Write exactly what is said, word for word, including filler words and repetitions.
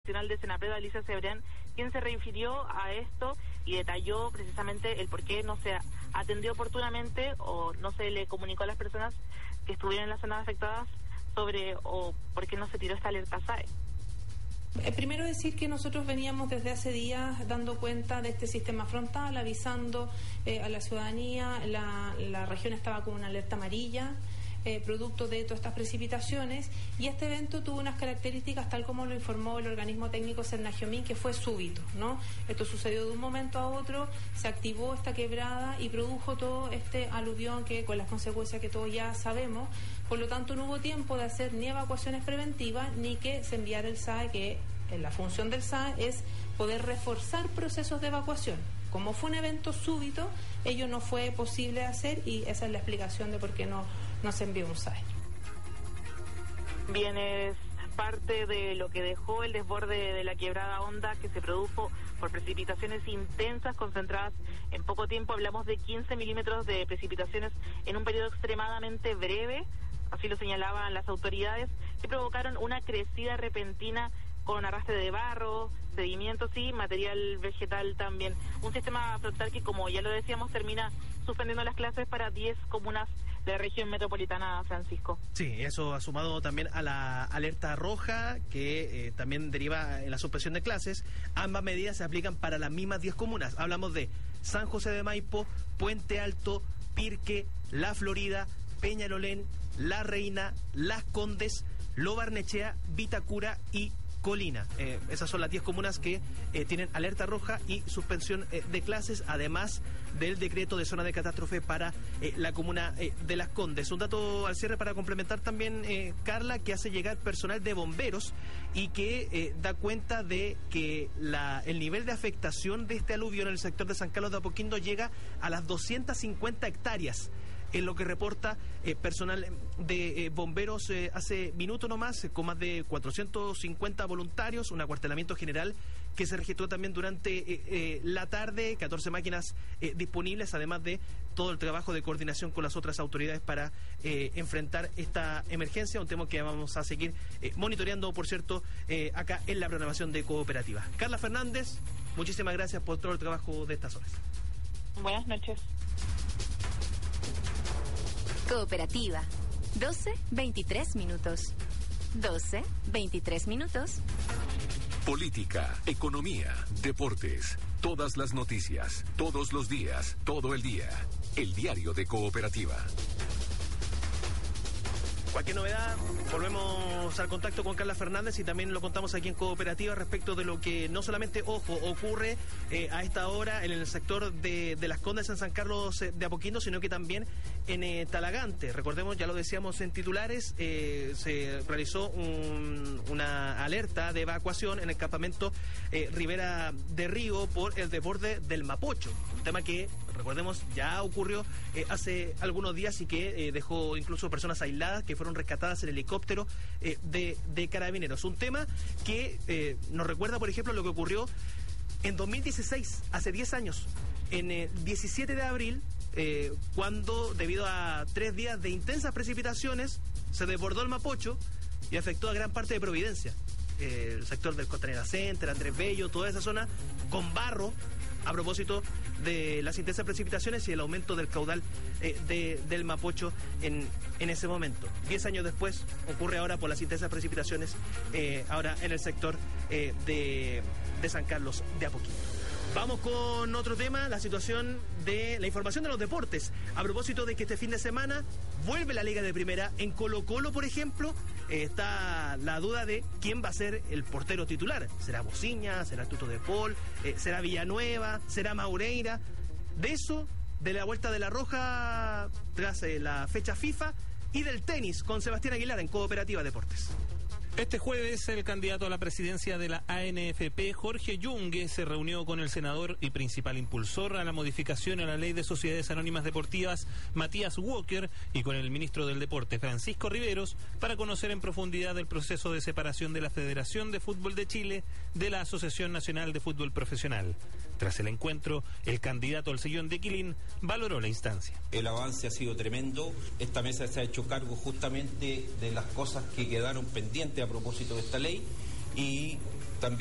nacional de Senapred, Alicia Cebrián, quien se refirió a esto y detalló precisamente el por qué no se atendió oportunamente o no se le comunicó a las personas que estuvieron en las zonas afectadas sobre o por qué no se tiró esta alerta S A E. Eh, primero decir que nosotros veníamos desde hace días dando cuenta de este sistema frontal, avisando eh, a la ciudadanía. La, la región estaba con una alerta amarilla, eh, producto de todas estas precipitaciones, y este evento tuvo unas características tal como lo informó el organismo técnico Cernagiomín, que fue súbito, ¿no? Esto sucedió de un momento a otro, se activó esta quebrada y produjo todo este aluvión que con las consecuencias que todos ya sabemos. Por lo tanto, no hubo tiempo de hacer ni evacuaciones preventivas ni que se enviara el S A E, que en la función del S A E es poder reforzar procesos de evacuación. Como fue un evento súbito, ello no fue posible hacer, y esa es la explicación de por qué no, no se envió un S A E. Bien, es parte de lo que dejó el desborde de la quebrada Honda, que se produjo por precipitaciones intensas concentradas en poco tiempo. Hablamos de quince milímetros de precipitaciones en un periodo extremadamente breve, así lo señalaban las autoridades, que provocaron una crecida repentina con arrastre de barro, sedimentos y material vegetal también. Un sistema frontal que, como ya lo decíamos, termina suspendiendo las clases para diez comunas de la región metropolitana, Francisco. Sí, eso ha sumado también a la alerta roja, que eh, también deriva en la suspensión de clases. Ambas medidas se aplican para las mismas diez comunas. Hablamos de San José de Maipo, Puente Alto, Pirque, La Florida, Peñalolén, La Reina, Las Condes, Lo Barnechea, Vitacura y Colina. Eh, esas son las diez comunas que eh, tienen alerta roja y suspensión eh, de clases, además del decreto de zona de catástrofe para eh, la comuna eh, de Las Condes. Un dato al cierre para complementar también, eh, Carla, que hace llegar personal de bomberos y que eh, da cuenta de que la, el nivel de afectación de este aluvio en el sector de San Carlos de Apoquindo llega a las doscientas cincuenta hectáreas. En lo que reporta eh, personal de eh, bomberos eh, hace minutos nomás, eh, con más de cuatrocientos cincuenta voluntarios, un acuartelamiento general que se registró también durante eh, eh, la tarde, catorce máquinas eh, disponibles, además de todo el trabajo de coordinación con las otras autoridades para eh, enfrentar esta emergencia, un tema que vamos a seguir eh, monitoreando, por cierto, eh, acá en la programación de Cooperativa. Carla Fernández, muchísimas gracias por todo el trabajo de estas horas. Buenas noches. Cooperativa, doce veintitrés minutos. doce veintitrés minutos. Política, economía, deportes, todas las noticias, todos los días, todo el día. El diario de Cooperativa. Cualquier novedad, volvemos al contacto con Carla Fernández y también lo contamos aquí en Cooperativa respecto de lo que no solamente, ojo, ocurre eh, a esta hora en el sector de, de Las Condes en San Carlos de Apoquindo, sino que también en eh, Talagante. Recordemos, ya lo decíamos en titulares, eh, se realizó un, una alerta de evacuación en el campamento eh, Ribera de Río por el desborde del Mapocho. Un tema que, recordemos, ya ocurrió eh, hace algunos días y que eh, dejó incluso personas aisladas que fueron rescatadas en helicóptero eh, de, de carabineros. Un tema que eh, nos recuerda, por ejemplo, lo que ocurrió en dos mil dieciséis, hace diez años, en el diecisiete de abril, eh, cuando debido a tres días de intensas precipitaciones se desbordó el Mapocho y afectó a gran parte de Providencia. Eh, el sector del Costanera Center, Andrés Bello, toda esa zona con barro, a propósito de las intensas precipitaciones y el aumento del caudal eh, de, del Mapocho en, en ese momento. Diez años después ocurre ahora por las intensas precipitaciones, eh, ahora en el sector eh, de, de San Carlos de Apoquindo. Vamos con otro tema, la situación de la información de los deportes. A propósito de que este fin de semana vuelve la Liga de Primera. En Colo-Colo, por ejemplo, eh, está la duda de quién va a ser el portero titular. ¿Será Bociña? ¿Será Tuto de Paul? Eh, ¿Será Villanueva? ¿Será Maureira? De eso, de la vuelta de la Roja tras eh, la fecha FIFA, y del tenis con Sebastián Aguilar en Cooperativa Deportes. Este jueves, el candidato a la presidencia de la A N F P, Jorge Yungue, se reunió con el senador y principal impulsor a la modificación a la Ley de Sociedades Anónimas Deportivas, Matías Walker, y con el ministro del Deporte, Francisco Riveros, para conocer en profundidad el proceso de separación de la Federación de Fútbol de Chile de la Asociación Nacional de Fútbol Profesional. Tras el encuentro, el candidato al sillón de Quilín valoró la instancia. El avance ha sido tremendo. Esta mesa se ha hecho cargo justamente de las cosas que quedaron pendientes a propósito de esta ley, y